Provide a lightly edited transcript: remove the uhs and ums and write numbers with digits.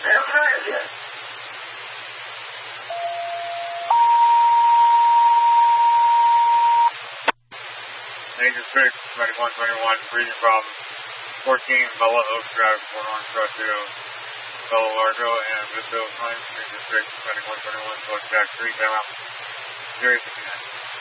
That's right, yes. Major 6, 9121, breathing problem. 14, Bella Oaks Drive, Fort Orange, Rossio, Bella Largo, and Vista Oaks Lines, Major 6, 9121, select back 3, down out. Serious again.